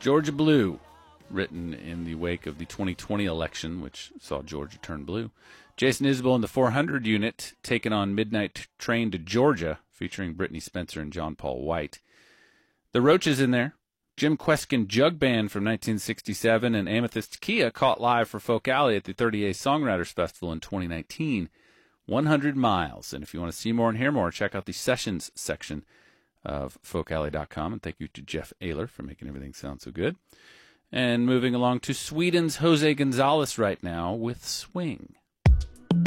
Georgia Blue, written in the wake of the 2020 election, which saw Georgia turn blue. Jason Isbell and the 400 unit taking on Midnight Train to Georgia, featuring Brittany Spencer and John Paul White. The Roaches in there. Jim Kweskin Jug Band from 1967 and Amethyst Kia caught live for Folk Alley at the 30A Songwriters Festival in 2019. 100 Miles. And if you want to see more and hear more, check out the Sessions section of folkalley.com. And thank you to Jeff Ayler for making everything sound so good. And moving along to Sweden's Jose Gonzalez right now with Swing.